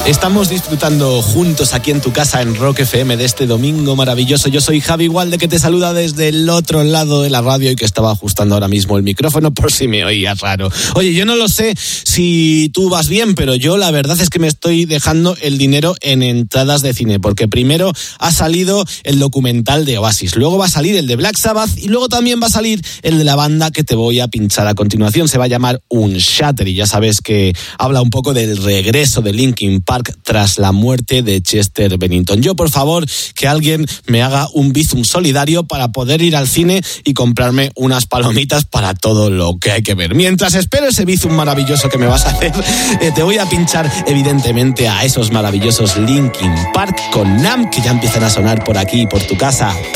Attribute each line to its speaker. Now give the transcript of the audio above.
Speaker 1: Estamos disfrutando juntos aquí en tu casa en Rock FM de este domingo maravilloso. Yo soy Javi Gualde, que te saluda desde el otro lado de la radio y que estaba ajustando ahora mismo el micrófono por si me oías raro. Oye, yo no lo sé si tú vas bien, pero yo la verdad es que me estoy dejando el dinero en entradas de cine, porque primero ha salido el documental de Oasis, luego va a salir el de Black Sabbath y luego también va a salir el de la banda que te voy a pinchar a continuación. Se va a llamar Unshattered y ya sabes que habla un poco del regreso de Linkin Park tras la muerte de Chester Bennington. Yo, por favor, que alguien me haga un bizum solidario para poder ir al cine y comprarme unas palomitas para todo lo que hay que ver. Mientras espero ese bizum maravilloso que me vas a hacer, te voy a pinchar evidentemente a esos maravillosos Linkin Park con Numb, que ya empiezan a sonar por aquí, por tu casa.